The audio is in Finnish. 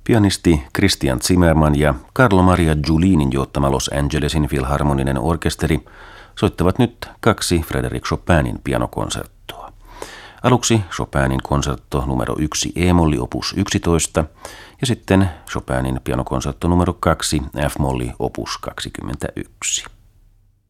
Pianisti Christian Zimmermann ja Carlo Maria Giulinin johtama Los Angelesin filharmoninen orkesteri soittavat nyt 2 Frédéric Chopinin pianokonserttoa. Aluksi Chopinin konsertto numero 1 E-molli opus 11 ja sitten Chopinin pianokonsertto numero 2 F-molli opus 21.